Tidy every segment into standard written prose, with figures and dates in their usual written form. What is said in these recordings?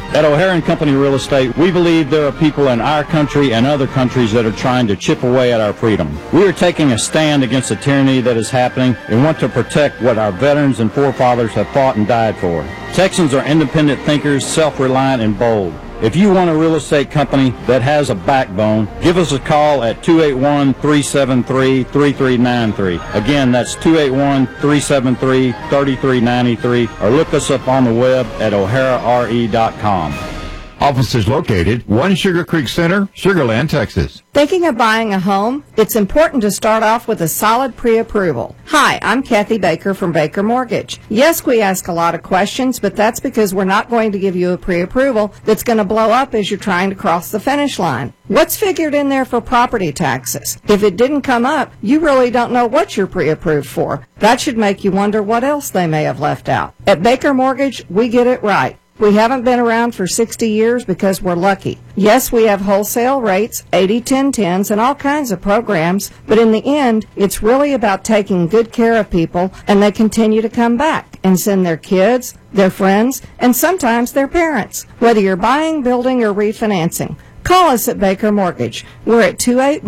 At O'Hare & Company Real Estate, we believe there are people in our country and other countries that are trying to chip away at our freedom. We are taking a stand against the tyranny that is happening and want to protect what our veterans and forefathers have fought and died for. Texans are independent thinkers, self-reliant, and bold. If you want a real estate company that has a backbone, give us a call at 281-373-3393. Again, that's 281-373-3393, or look us up on the web at o'harare.com. Offices located 1 Sugar Creek Center, Sugar Land, Texas. Thinking of buying a home? It's important to start off with a solid pre-approval. Hi, I'm Kathy Baker from Baker Mortgage. Yes, we ask a lot of questions, but that's because we're not going to give you a pre-approval that's going to blow up as you're trying to cross the finish line. What's figured in there for property taxes? If it didn't come up, you really don't know what you're pre-approved for. That should make you wonder what else they may have left out. At Baker Mortgage, we get it right. We haven't been around for 60 years because we're lucky. Yes, we have wholesale rates, 80-10-10s, and all kinds of programs, but in the end, it's really about taking good care of people, and they continue to come back and send their kids, their friends, and sometimes their parents. Whether you're buying, building, or refinancing, call us at Baker Mortgage. We're at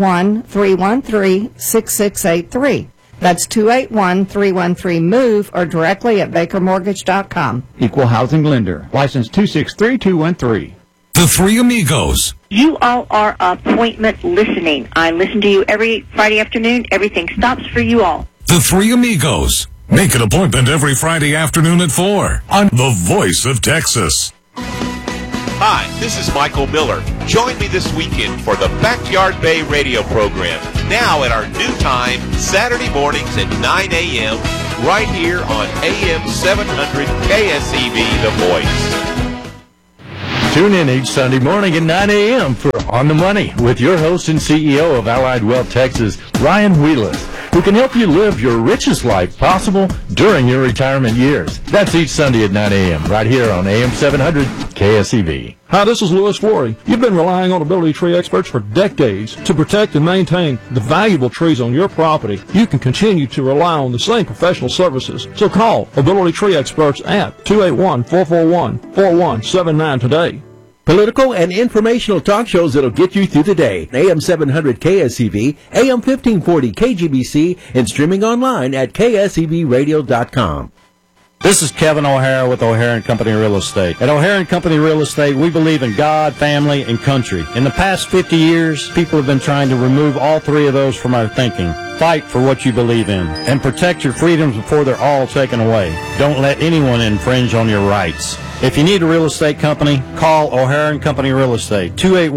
281-313-6683. That's 281-313-MOVE or directly at bakermortgage.com. Equal housing lender. License 263213. The Three Amigos. You all are appointment listening. I listen to you every Friday afternoon. Everything stops for you all. The Three Amigos. Make an appointment every Friday afternoon at 4 on The Voice of Texas. Hi, this is Michael Miller. Join me this weekend for the Backyard Bay radio program, now at our new time, Saturday mornings at 9 a.m., right here on AM 700 KSEV, The Voice. Tune in each Sunday morning at 9 a.m. for On the Money with your host and CEO of Allied Wealth Texas, Ryan Wheelis, who can help you live your richest life possible during your retirement years. That's each Sunday at 9 a.m. right here on AM 700 KSEV. Hi, this is Louis Flory. You've been relying on Ability Tree experts for decades to protect and maintain the valuable trees on your property. You can continue to rely on the same professional services. So call Ability Tree experts at 281-441-4179 today. Political and informational talk shows that'll get you through the day. AM 700 KSEV, AM 1540 KGBC, and streaming online at ksevradio.com. This is Kevin O'Hara with O'Hare & Company Real Estate. At O'Hare & Company Real Estate, we believe in God, family, and country. In the past 50 years, people have been trying to remove all three of those from our thinking. Fight for what you believe in, and protect your freedoms before they're all taken away. Don't let anyone infringe on your rights. If you need a real estate company, call O'Hare & Company Real Estate,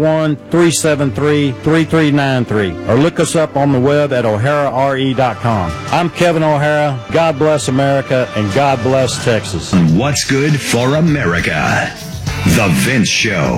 281-373-3393, or look us up on the web at o'harare.com. I'm Kevin O'Hara. God bless America, and God bless Texas. What's good for America? The Vince Show.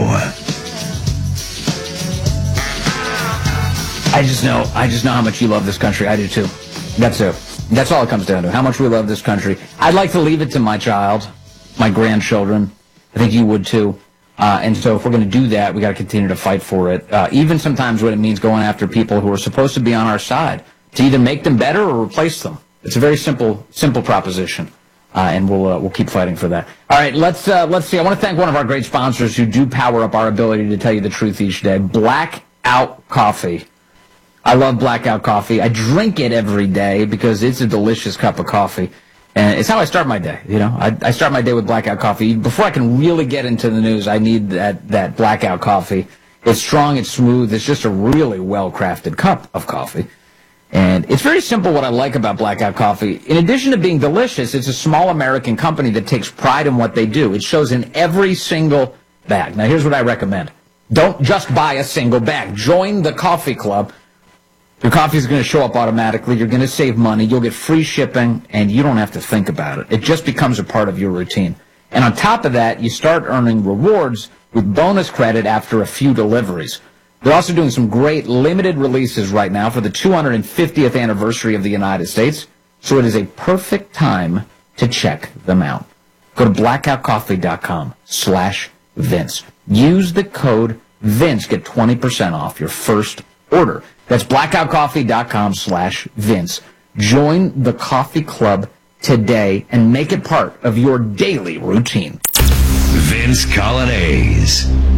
I just know how much you love this country. I do too. That's it. That's all it comes down to. How much we love this country. I'd like to leave it to my child, my grandchildren. I think you would too. And so if we're going to do that, we got to continue to fight for it. Even sometimes when it means going after people who are supposed to be on our side to either make them better or replace them. It's a very simple proposition. And we'll keep fighting for that. All right, let's see. I want to thank one of our great sponsors who do power up our ability to tell you the truth each day. Blackout Coffee. I love Blackout Coffee. I drink it every day because it's a delicious cup of coffee. And it's how I start my day, you know. I start my day with Blackout Coffee. Before I can really get into the news, I need that Blackout Coffee. It's strong, it's smooth, it's just a really well-crafted cup of coffee. And it's very simple what I like about Blackout Coffee. In addition to being delicious, it's a small American company that takes pride in what they do. It shows in every single bag. Now, here's what I recommend. Don't just buy a single bag. Join the coffee club. Your coffee is going to show up automatically. You're going to save money. You'll get free shipping, and you don't have to think about it. It just becomes a part of your routine. And on top of that, you start earning rewards with bonus credit after a few deliveries. They're also doing some great limited releases right now for the 250th anniversary of the United States, so it is a perfect time to check them out. Go to blackoutcoffee.com/Vince. Use the code Vince. Get 20% off your first order. That's blackoutcoffee.com/Vince. Join the coffee club today and make it part of your daily routine. Vince Colonnese.